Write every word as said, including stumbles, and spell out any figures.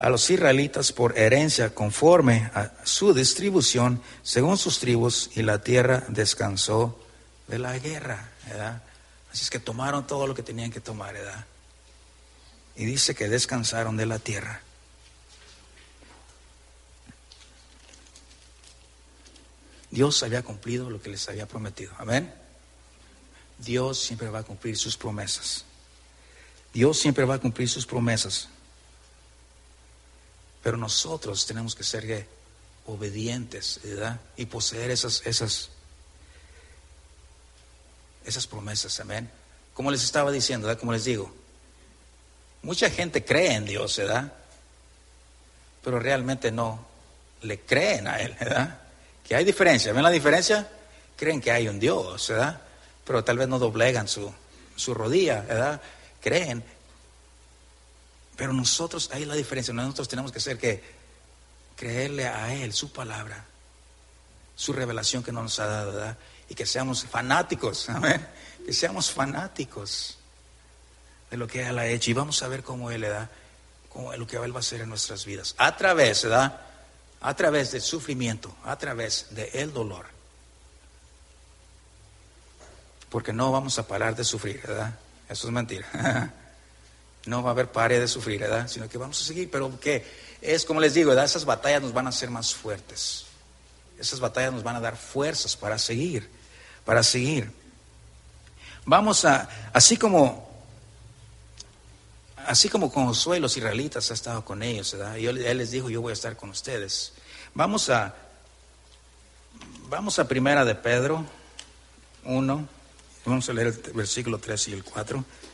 a los israelitas por herencia conforme a su distribución, según sus tribus, y la tierra descansó de la guerra, ¿verdad? Así es que tomaron todo lo que tenían que tomar, ¿verdad? Y dice que descansaron de la tierra. Dios había cumplido lo que les había prometido. Amén. Dios siempre va a cumplir sus promesas. Dios siempre va a cumplir sus promesas. Pero nosotros tenemos que ser ¿qué? Obedientes, ¿verdad? Y poseer esas, esas, esas promesas. Amén. Como les estaba diciendo, ¿verdad? Como les digo, mucha gente cree en Dios, ¿verdad? Pero realmente no le creen a Él, ¿verdad? Que hay diferencia. ¿Ven la diferencia? Creen que hay un Dios, ¿verdad? Pero tal vez no doblegan su, su rodilla, ¿verdad? Creen. Pero nosotros, ahí la diferencia. Nosotros tenemos que ser que creerle a Él, su palabra, su revelación que nos ha dado, ¿verdad? Y que seamos fanáticos, amén. Que seamos fanáticos de lo que Él ha hecho. Y vamos a ver cómo Él le da, cómo lo que Él va a hacer en nuestras vidas. A través, ¿verdad? A través del sufrimiento, a través del dolor. Porque no vamos a parar de sufrir, ¿verdad? Eso es mentira. No va a haber pare de sufrir, ¿verdad? Sino que vamos a seguir. Pero que es como les digo, ¿verdad? Esas batallas nos van a hacer más fuertes. Esas batallas nos van a dar fuerzas para seguir, para seguir. Vamos a, así como, así como con Josué y los israelitas ha estado con ellos, ¿verdad? Y él les dijo, yo voy a estar con ustedes. Vamos a, vamos a Primera de Pedro uno, vamos a leer el versículo tres y el cuatro.